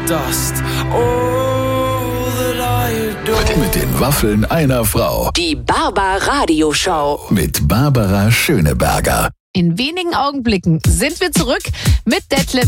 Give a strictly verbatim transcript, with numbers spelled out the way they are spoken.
dust. All that I adore. Mit den Waffeln einer Frau. Die Barbar Radio Show. Mit Barbara Schöneberger. In wenigen Augenblicken sind wir zurück mit Detlef